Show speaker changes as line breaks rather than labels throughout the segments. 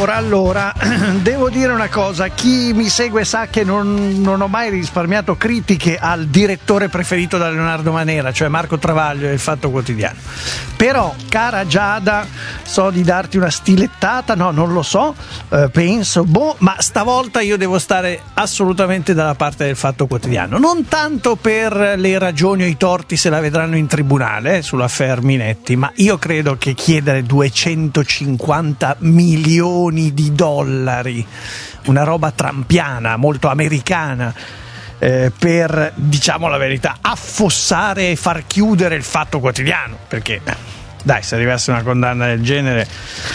Allora, devo dire una cosa, chi mi segue sa che non ho mai risparmiato critiche al direttore preferito da Leonardo Manera, cioè Marco Travaglio del Fatto Quotidiano. Però, cara Giada, so di darti una stilettata, no, non lo so, penso, ma stavolta io devo stare assolutamente dalla parte del Fatto Quotidiano. Non tanto per le ragioni o i torti se la vedranno in tribunale, sull'affaire Minetti, ma io credo che chiedere 250 milioni di dollari, una roba trampiana, molto americana, per, diciamo la verità, affossare e far chiudere il Fatto Quotidiano, perché dai, se arrivasse una condanna del genere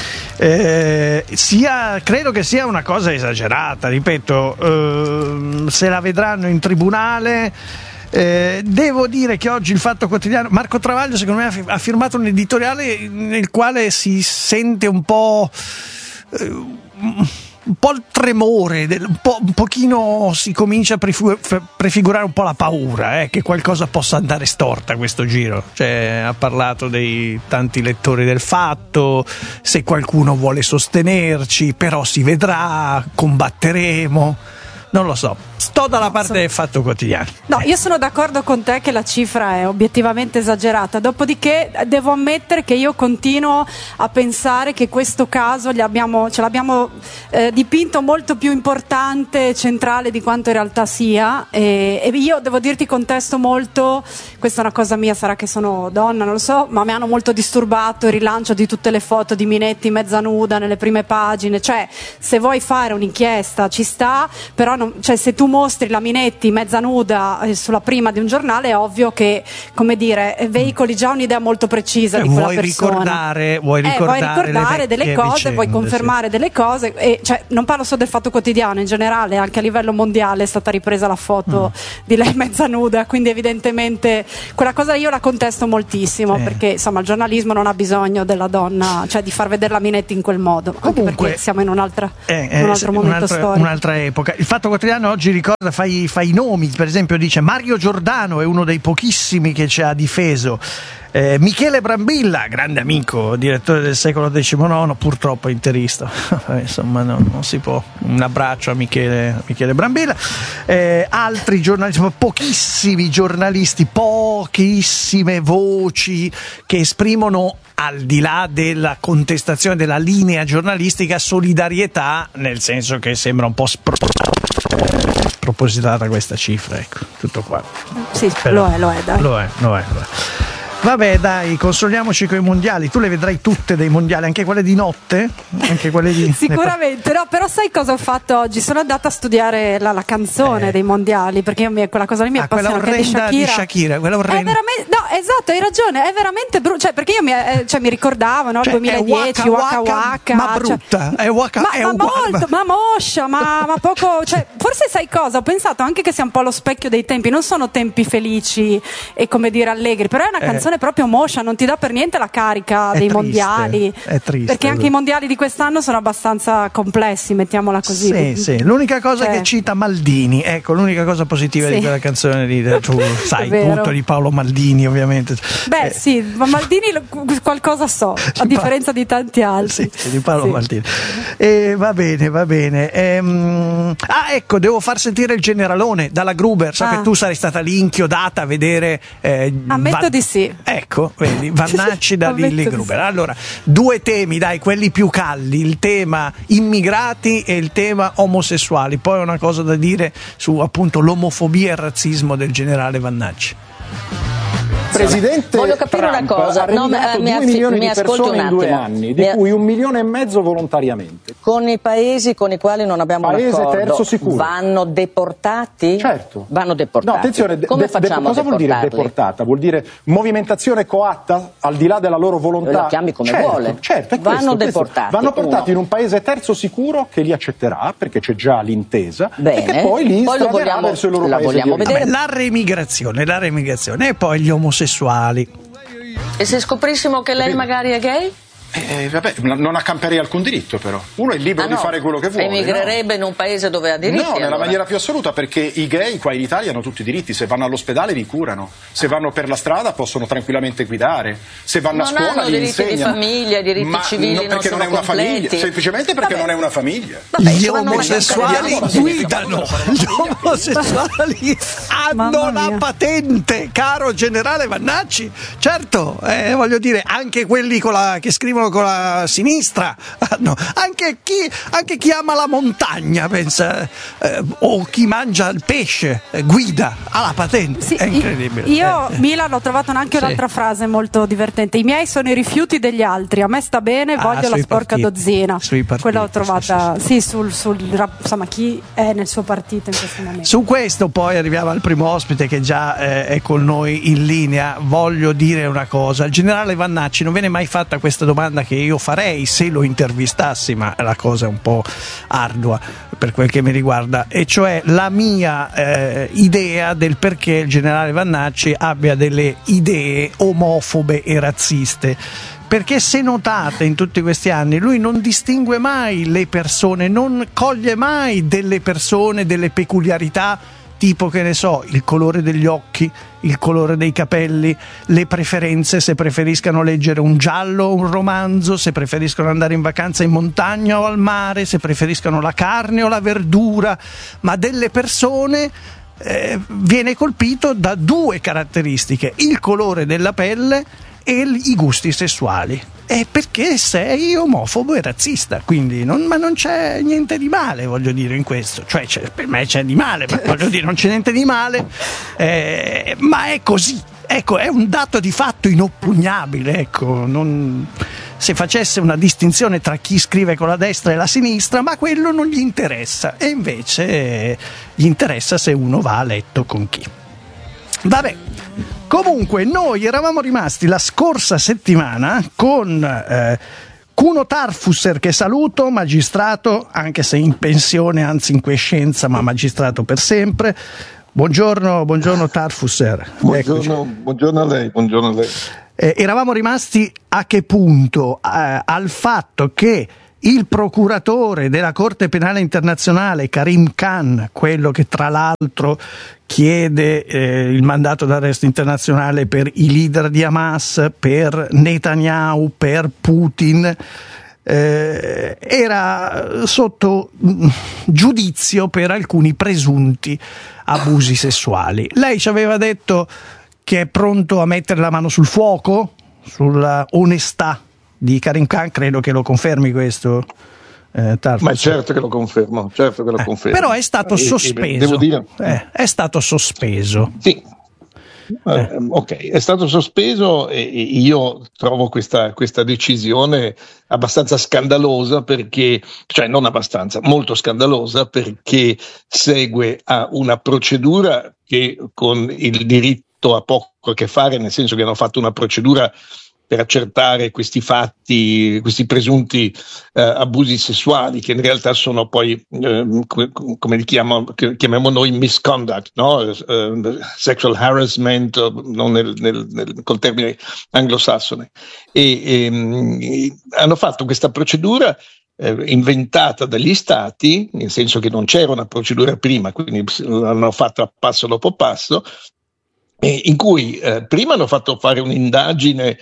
credo che sia una cosa esagerata, ripeto, se la vedranno in tribunale. Devo dire che oggi il Fatto Quotidiano, Marco Travaglio secondo me ha firmato un editoriale nel quale si sente un po' il tremore, un pochino si comincia a prefigurare un po' la paura, che qualcosa possa andare storta questo giro. Cioè, ha parlato dei tanti lettori del Fatto, se qualcuno vuole sostenerci, però si vedrà, combatteremo. Non lo so, sto dalla parte del Fatto Quotidiano.
No, io sono d'accordo con te che la cifra è obiettivamente esagerata, dopodiché devo ammettere che io continuo a pensare che questo caso ce l'abbiamo dipinto molto più importante e centrale di quanto in realtà sia, e io devo dirti, contesto molto, questa è una cosa mia, sarà che sono donna, non lo so, ma mi hanno molto disturbato il rilancio di tutte le foto di Minetti mezza nuda nelle prime pagine. Cioè, se vuoi fare un'inchiesta ci sta, però cioè, se tu mostri la Minetti mezza nuda sulla prima di un giornale, è ovvio che, come dire, veicoli già un'idea molto precisa di quella persona.
Vuoi ricordare
delle cose, vicende, vuoi confermare delle cose, e cioè, non parlo solo del Fatto Quotidiano, in generale anche a livello mondiale è stata ripresa la foto di lei mezza nuda, quindi evidentemente quella cosa io la contesto moltissimo, perché insomma il giornalismo non ha bisogno della donna, cioè di far vedere la Minetti in quel modo. Comunque, anche perché siamo in un altro momento storico,
un'altra epoca. Il Fatto Quotidiano oggi ricorda, fa i nomi, per esempio dice Mario Giordano è uno dei pochissimi che ci ha difeso, Michele Brambilla, grande amico, direttore del Secolo XIX, purtroppo interista, insomma non si può. Un abbraccio a Michele Brambilla. Altri giornalisti, pochissimi giornalisti, pochissime voci che esprimono, al di là della contestazione della linea giornalistica, solidarietà, nel senso che sembra un po' spropositata questa cifra, ecco, tutto qua.
Sì, però, lo è, dai.
Lo è. Vabbè, dai, consoliamoci coi mondiali. Tu le vedrai tutte dei mondiali, anche quelle di notte? Anche quelle di...
Sicuramente, no, però sai cosa ho fatto oggi? Sono andata a studiare la canzone dei mondiali, perché quella cosa lì mi appassiona,
quella orrenda di Shakira, quella orrenda.
È veramente, no, esatto, hai ragione, è veramente brutto, cioè, perché io mi ricordavo, no, 2010, Waka Waka,
ma brutta, è Waka,
ma molto, ma moscia, ma poco, cioè, forse sai cosa? Ho pensato anche che sia un po' lo specchio dei tempi, non sono tempi felici e, come dire, allegri, però è una canzone proprio moscia, non ti dà per niente la carica dei mondiali.
È triste.
Perché anche i mondiali di quest'anno sono abbastanza complessi, mettiamola così.
Sì. L'unica cosa è che cita Maldini, ecco, l'unica cosa positiva di quella canzone lì. Tu sai tutto di Paolo Maldini, ovviamente.
Beh, sì, ma Maldini qualcosa so, a differenza di tanti altri.
Sì, di Paolo Maldini. Va bene. Ecco, devo far sentire il generalone dalla Gruber. So che tu sarei stata lì inchiodata a vedere.
Ammetto di sì.
Ecco, vedi, Vannacci da Lilli Gruber. Allora, due temi, dai, quelli più caldi, il tema immigrati e il tema omosessuali. Poi una cosa da dire su, appunto, l'omofobia e il razzismo del generale Vannacci.
Presidente
voglio capire
Trump
una cosa,
ha riminato 2 milioni di persone in 2 anni, di cui 1,5 milioni volontariamente.
Con i paesi con i quali non abbiamo un accordo,
terzo sicuro.
Vanno deportati?
Certo.
Vanno deportati.
No, attenzione,
come facciamo
cosa vuol dire deportata? Vuol dire movimentazione coatta al di là della loro volontà?
Lo chiami come vuole.
Certo,
vanno deportati.
Vanno portati in un paese terzo sicuro che li accetterà, perché c'è già l'intesa.
Bene.
E che poi li straderà verso il loro paese.
Vabbè, la reimigrazione e poi gli omosessuali.
E se scoprissimo che lei magari è gay?
Vabbè, non accamperei alcun diritto, però. Uno è libero di fare quello che vuole.
Emigrerebbe in un paese dove ha diritti?
No, nella maniera più assoluta, perché i gay qua in Italia hanno tutti i diritti. Se vanno all'ospedale li curano, se vanno per la strada possono tranquillamente guidare, se vanno a scuola li insegnano.
Non hanno diritti di famiglia, diritti civili non
perché non è una famiglia, semplicemente perché non è una famiglia.
Gli omosessuali guidano, gli omosessuali hanno la patente, caro generale Vannacci. Certo, voglio dire, anche quelli che scrivono con la sinistra, no. anche chi ama la montagna, pensa, o chi mangia il pesce, guida, ha la patente. Sì, è incredibile.
Io Milan ho trovato anche un'altra frase molto divertente: i miei sono i rifiuti degli altri, a me sta bene, voglio la sporca dozzina. Quella ho trovata insomma, chi è nel suo partito in questo momento.
Su questo poi arriviamo al primo ospite che già è con noi in linea. Voglio dire una cosa: il generale Vannacci non viene mai fatta questa domanda che io farei se lo intervistassi, ma la cosa è un po' ardua per quel che mi riguarda, e cioè la mia idea del perché il generale Vannacci abbia delle idee omofobe e razziste. Perché se notate in tutti questi anni lui non distingue mai le persone, non coglie mai delle persone, delle peculiarità, tipo, che ne so, il colore degli occhi, il colore dei capelli, le preferenze, se preferiscano leggere un giallo o un romanzo, se preferiscono andare in vacanza in montagna o al mare, se preferiscono la carne o la verdura, ma delle persone viene colpito da due caratteristiche: il colore della pelle e i gusti sessuali. Perché sei omofobo e razzista, quindi ma non c'è niente di male, voglio dire, in questo. Cioè, per me c'è di male, ma voglio dire, non c'è niente di male, ma è così. Ecco, è un dato di fatto inoppugnabile. Ecco, se facesse una distinzione tra chi scrive con la destra e la sinistra, ma quello non gli interessa, e invece gli interessa se uno va a letto con chi. Vabbè. Comunque noi eravamo rimasti la scorsa settimana con Kuno Tarfusser, che saluto, magistrato, anche se in pensione, anzi in quiescenza, ma magistrato per sempre. Buongiorno Tarfusser.
Buongiorno a lei.
Eravamo rimasti a che punto? Al fatto che il procuratore della Corte Penale Internazionale, Karim Khan, quello che tra l'altro chiede il mandato d'arresto internazionale per i leader di Hamas, per Netanyahu, per Putin, era sotto giudizio per alcuni presunti abusi sessuali. Lei ci aveva detto che è pronto a mettere la mano sul fuoco, sulla onestà di Karim Khan. Credo che lo confermi questo,
Ma certo che lo confermo,
però è stato sospeso.
Devo dire,
è stato sospeso.
Sì. Ok, è stato sospeso, e io trovo questa decisione abbastanza scandalosa, perché, cioè non abbastanza, molto scandalosa, perché segue a una procedura che con il diritto ha poco a che fare, nel senso che hanno fatto una procedura per accertare questi fatti, questi presunti abusi sessuali, che in realtà sono poi, come li chiamiamo noi, misconduct, no? Sexual harassment, non col termine anglosassone. E hanno fatto questa procedura inventata dagli stati, nel senso che non c'era una procedura prima, quindi l'hanno fatta passo dopo passo, in cui prima hanno fatto fare un'indagine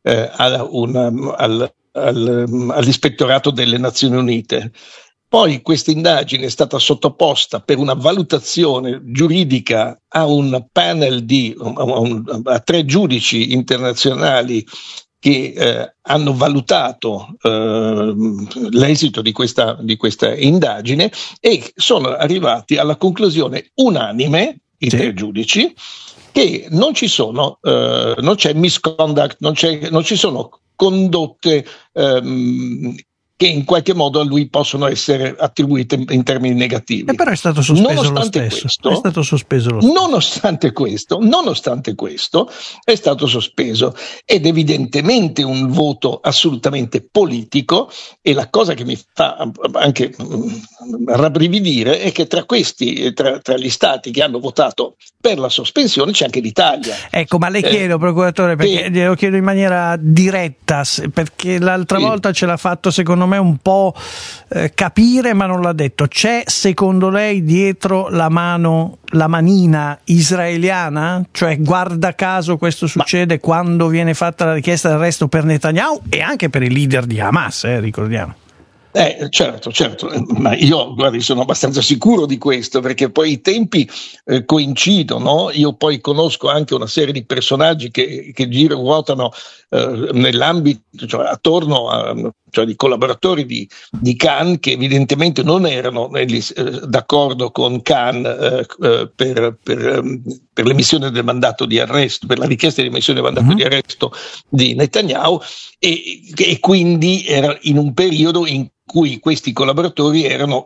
all'Ispettorato delle Nazioni Unite. Poi questa indagine è stata sottoposta per una valutazione giuridica a un panel a 3 giudici internazionali che hanno valutato l'esito di questa indagine, e sono arrivati alla conclusione unanime, i 3 giudici, che non c'è misconduct, non ci sono condotte che in qualche modo a lui possono essere attribuite in termini negativi.
Però è stato sospeso lo stesso. È stato sospeso lo stesso.
Nonostante questo è stato sospeso, ed evidentemente un voto assolutamente politico, e la cosa che mi fa anche rabbrividire è che tra gli stati che hanno votato per la sospensione c'è anche l'Italia.
Ecco, ma le chiedo, procuratore, perché glielo chiedo in maniera diretta, perché l'altra volta ce l'ha fatto secondo me un po' capire, ma non l'ha detto. C'è secondo lei dietro la manina israeliana? Cioè, guarda caso questo succede quando viene fatta la richiesta d'arresto per Netanyahu e anche per il leader di Hamas, ricordiamo.
Certo, ma io sono abbastanza sicuro di questo, perché poi i tempi coincidono. Io poi conosco anche una serie di personaggi che ruotano nell'ambito, cioè attorno cioè di collaboratori di Khan, che evidentemente non erano d'accordo con Khan per l'emissione del mandato di arresto, per la richiesta di emissione del mandato di arresto di Netanyahu, e quindi era in un periodo in cui questi collaboratori erano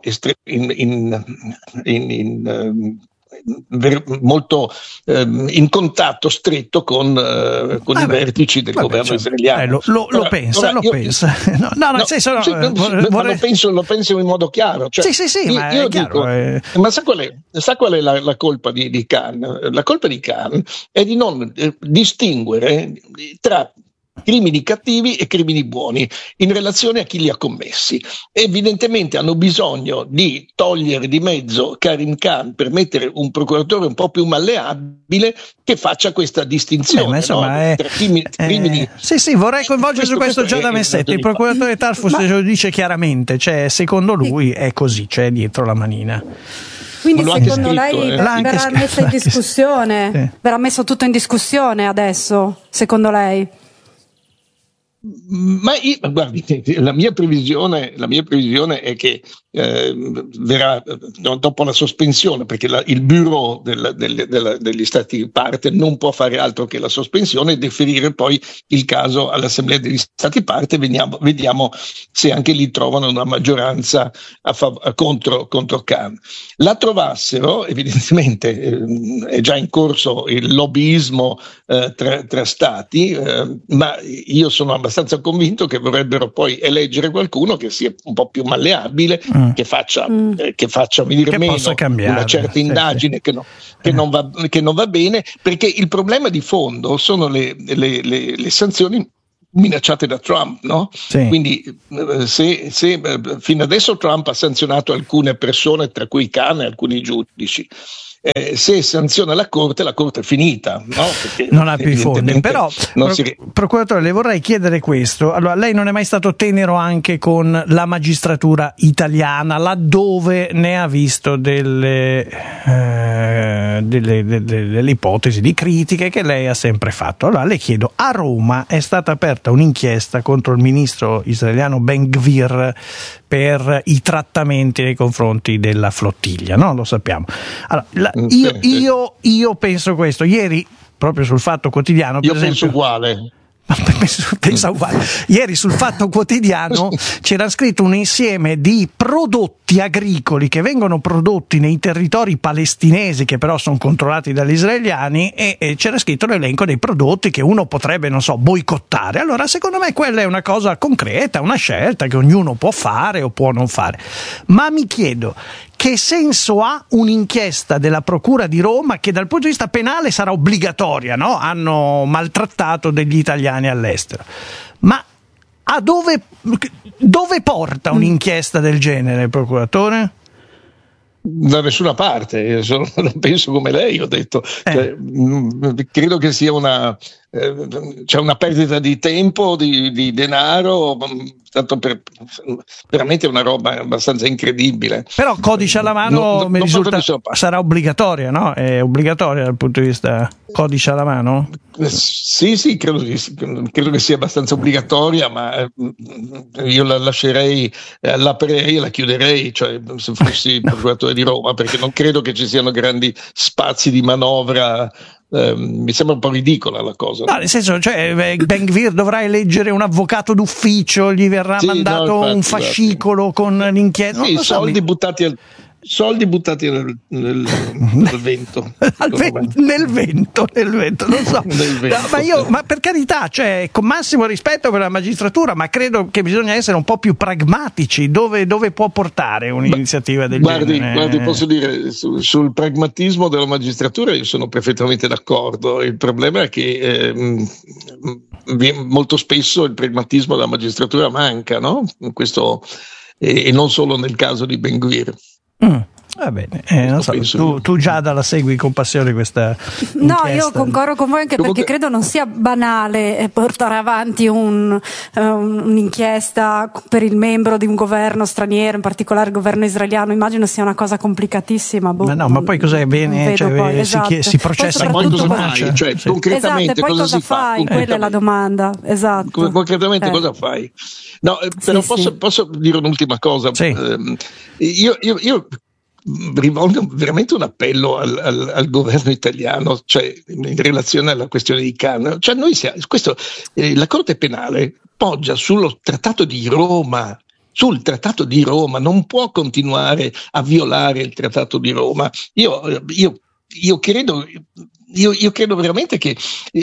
molto in contatto stretto con i vertici del governo israeliano.
Lo pensa.
Lo penso in modo chiaro. Cioè, io dico, ma sa qual è la colpa di Khan? La colpa di Khan è di non distinguere tra crimini cattivi e crimini buoni in relazione a chi li ha commessi. Evidentemente hanno bisogno di togliere di mezzo Karim Khan per mettere un procuratore un po' più malleabile che faccia questa distinzione tra crimini.
Sì, vorrei coinvolgere su questo Giada Messetti. Il procuratore Tarfus lo dice chiaramente, cioè secondo lui è così, c'è dietro la manina.
Quindi secondo lei verrà messa in discussione? Sì. Verrà messo tutto in discussione adesso, secondo lei?
Ma guardi, la mia previsione è che verrà dopo la sospensione, perché il bureau degli stati parte non può fare altro che la sospensione e deferire poi il caso all'assemblea degli stati parte. Vediamo se anche lì trovano una maggioranza contro Khan. La trovassero, evidentemente è già in corso il lobbyismo tra stati, ma io sono abbastanza convinto che vorrebbero poi eleggere qualcuno che sia un po' più malleabile, che faccia venire meno una certa indagine che non va bene, perché il problema di fondo sono le sanzioni minacciate da Trump, no? Sì. Quindi se fino adesso Trump ha sanzionato alcune persone, tra cui Khan e alcuni giudici, se sanziona la Corte è finita, no? Perché
non ha più i fondi. Però, procuratore, le vorrei chiedere questo. Allora, lei non è mai stato tenero anche con la magistratura italiana, laddove ne ha visto delle ipotesi di critiche che lei ha sempre fatto. Allora le chiedo, a Roma è stata aperta un'inchiesta contro il ministro israeliano Ben Gvir per i trattamenti nei confronti della flottiglia, no? Lo sappiamo. Allora, io penso questo. Ieri, proprio sul Fatto Quotidiano, per esempio,
penso uguale.
Pensa uguale. Ieri sul Fatto Quotidiano c'era scritto un insieme di prodotti agricoli che vengono prodotti nei territori palestinesi, che però sono controllati dagli israeliani, e c'era scritto l'elenco dei prodotti che uno potrebbe, boicottare. Allora, secondo me quella è una cosa concreta, una scelta che ognuno può fare o può non fare. Ma mi chiedo, che senso ha un'inchiesta della Procura di Roma che dal punto di vista penale sarà obbligatoria, no? Hanno maltrattato degli italiani all'estero. Ma dove porta un'inchiesta del genere, procuratore?
Da nessuna parte, io la penso come lei, ho detto. Cioè, credo che sia c'è una perdita di tempo, di denaro, tanto veramente una roba abbastanza incredibile.
Però codice alla mano mi risulta sarà obbligatoria, no? È obbligatoria dal punto di vista codice alla mano?
Sì, credo che sia abbastanza obbligatoria, ma io la lascerei, l'aprirei e la chiuderei, cioè se fossi procuratore di Roma, perché non credo che ci siano grandi spazi di manovra mi sembra un po' ridicola la cosa.
No, nel senso, cioè, Ben-Gvir dovrà eleggere un avvocato d'ufficio, gli verrà mandato un fascicolo con l'inchiesta.
Sì, soldi buttati nel vento.
Nel vento, non so. Ma per carità, cioè, con massimo rispetto per la magistratura, ma credo che bisogna essere un po' più pragmatici. Dove può portare un'iniziativa del genere?
Guardi, posso dire, sul pragmatismo della magistratura io sono perfettamente d'accordo. Il problema è che molto spesso il pragmatismo della magistratura manca, no? Questo, e non solo nel caso di Ben-Gvir.
Va bene, non so, tu Giada la segui con passione questa inchiesta?
No, io concordo con voi anche perché credo non sia banale portare avanti un'inchiesta per il membro di un governo straniero, in particolare il governo israeliano. Immagino sia una cosa complicatissima.
Ma poi cos'è bene? Cioè, si processa in
poi cosa fai? Cioè, concretamente
esatto,
cosa si
fai? Quella è la domanda. Esatto.
Concretamente cosa fai? No, però posso dire un'ultima cosa?
Sì.
Io rivolgo veramente un appello al governo italiano, cioè in relazione alla questione di Khan. Cioè la Corte Penale poggia sul Trattato di Roma, non può continuare a violare il Trattato di Roma. Io credo veramente che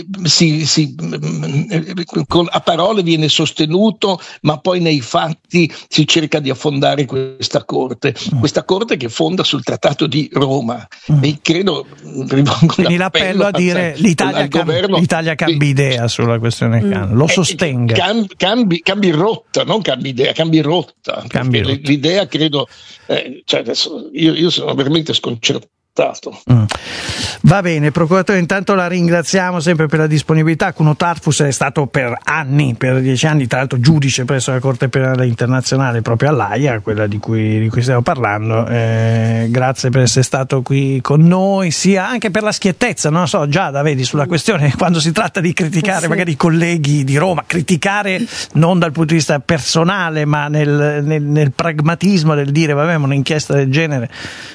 a parole viene sostenuto, ma poi nei fatti si cerca di affondare questa corte che fonda sul Trattato di Roma. E credo,
quindi l'appello a dire l'Italia cambi idea sulla questione Khan, lo sostenga.
Cambi rotta, non cambi idea, cambi rotta. L'idea credo, cioè adesso io sono veramente sconcertato.
Va bene, procuratore, intanto la ringraziamo sempre per la disponibilità. Kuno Tarfus è stato per 10 anni, tra l'altro giudice presso la Corte Penale Internazionale proprio all'Aia, quella di cui stiamo parlando. Grazie per essere stato qui con noi, sia anche per la schiettezza, non so, Giada, vedi, sulla questione quando si tratta di criticare magari i colleghi di Roma, criticare non dal punto di vista personale ma nel pragmatismo del dire vabbè, ma un'inchiesta del genere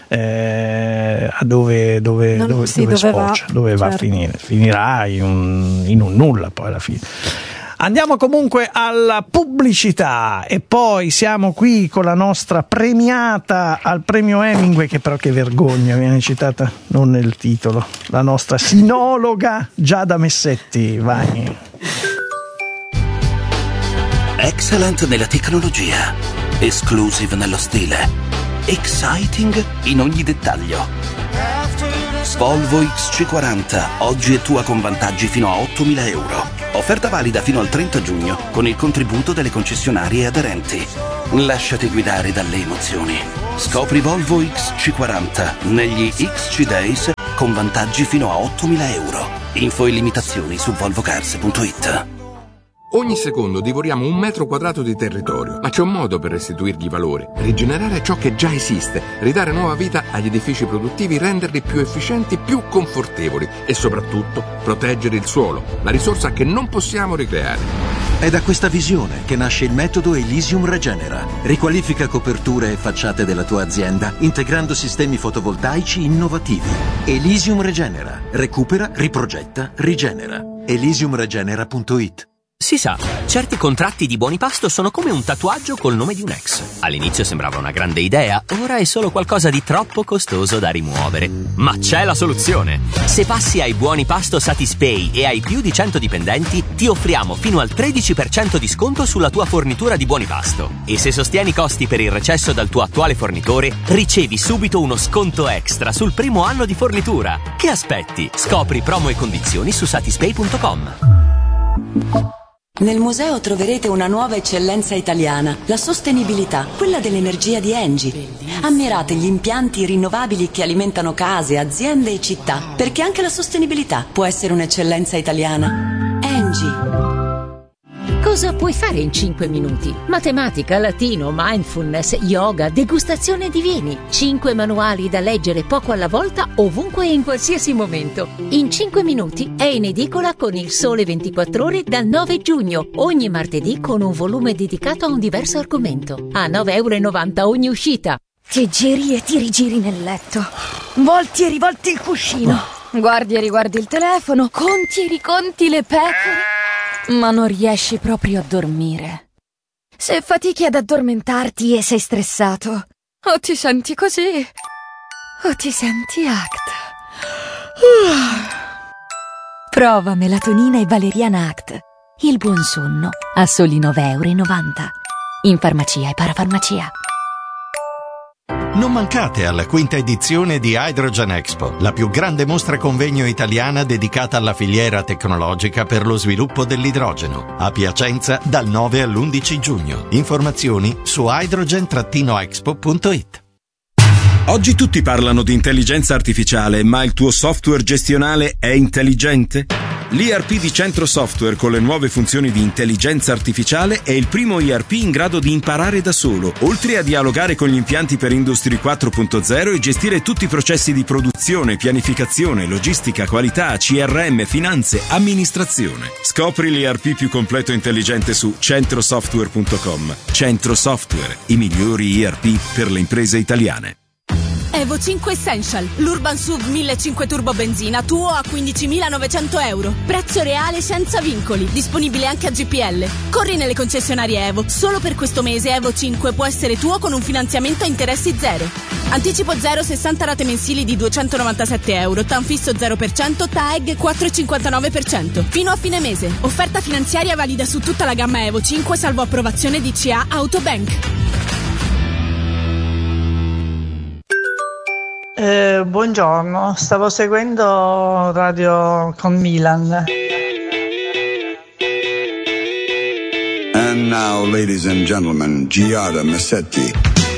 dove sfocia, dove va a finire? Finirà in un nulla poi alla fine. Andiamo comunque alla pubblicità e poi siamo qui con la nostra premiata al premio Hemingway, che però che vergogna, viene citata non nel titolo, la nostra sinologa Giada Messetti. Vai.
Excellent nella tecnologia, exclusive nello stile, exciting in ogni dettaglio. Volvo XC40, oggi è tua con vantaggi fino a 8.000 euro. Offerta valida fino al 30 giugno con il contributo delle concessionarie aderenti. Lasciati guidare dalle emozioni. Scopri Volvo XC40 negli XC Days con vantaggi fino a 8.000 euro. Info e limitazioni su volvocars.it.
Ogni secondo divoriamo 1 metro quadrato di territorio, ma c'è un modo per restituirgli valore, rigenerare ciò che già esiste, ridare nuova vita agli edifici produttivi, renderli più efficienti, più confortevoli e soprattutto proteggere il suolo, la risorsa che non possiamo ricreare.
È da questa visione che nasce il metodo Elysium Regenera. Riqualifica coperture e facciate della tua azienda integrando sistemi fotovoltaici innovativi. Elysium Regenera. Recupera, riprogetta, rigenera. Elysiumregenera.it.
Si sa, certi contratti di buoni pasto sono come un tatuaggio col nome di un ex. All'inizio sembrava una grande idea, ora è solo qualcosa di troppo costoso da rimuovere. Ma c'è la soluzione! Se passi ai buoni pasto Satispay e hai più di 100 dipendenti, ti offriamo fino al 13% di sconto sulla tua fornitura di buoni pasto. E se sostieni i costi per il recesso dal tuo attuale fornitore, ricevi subito uno sconto extra sul primo anno di fornitura. Che aspetti? Scopri promo e condizioni su satispay.com.
Nel museo troverete una nuova eccellenza italiana, la sostenibilità, quella dell'energia di Engie. Ammirate gli impianti rinnovabili che alimentano case, aziende e città, perché anche la sostenibilità può essere un'eccellenza italiana. Engie.
Cosa puoi fare in 5 minuti? Matematica, latino, mindfulness, yoga, degustazione di vini. 5 manuali da leggere poco alla volta, ovunque e in qualsiasi momento. In 5 minuti è in edicola con Il Sole 24 Ore dal 9 giugno. Ogni martedì con un volume dedicato a un diverso argomento. A 9,90 € ogni uscita.
Ti giri e ti rigiri nel letto. Volti e rivolti il cuscino. Guardi e riguardi il telefono, conti e riconti le pecore, ma non riesci proprio a dormire. Se fatichi ad addormentarti e sei stressato, o ti senti così, o ti senti ACT. Prova melatonina e valeriana ACT. Il buon sonno a soli 9,90 €. In farmacia e parafarmacia.
Non mancate alla 5ª edizione di Hydrogen Expo, la più grande mostra convegno italiana dedicata alla filiera tecnologica per lo sviluppo dell'idrogeno, a Piacenza dal 9 all'11 giugno. Informazioni su hydrogen-expo.it.
Oggi tutti parlano di intelligenza artificiale, ma il tuo software gestionale è intelligente? L'ERP di Centro Software con le nuove funzioni di intelligenza artificiale è il primo ERP in grado di imparare da solo, oltre a dialogare con gli impianti per Industry 4.0 e gestire tutti i processi di produzione, pianificazione, logistica, qualità, CRM, finanze, amministrazione. Scopri l'ERP più completo e intelligente su centrosoftware.com. Centro Software, i migliori ERP per le imprese italiane.
Evo 5 Essential, l'Urban SUV 1.500 turbo benzina, tuo a 15.900 €. Prezzo reale senza vincoli, disponibile anche a GPL. Corri nelle concessionarie Evo, solo per questo mese Evo 5 può essere tuo con un finanziamento a interessi zero. Anticipo 0, 60 rate mensili di 297 €, TAN fisso 0%, TAEG 4,59%. Fino a fine mese. Offerta finanziaria valida su tutta la gamma Evo 5, salvo approvazione di CA Autobank.
Buongiorno, stavo seguendo Radio con Milan.
And now, ladies and gentlemen, Giada Massetti.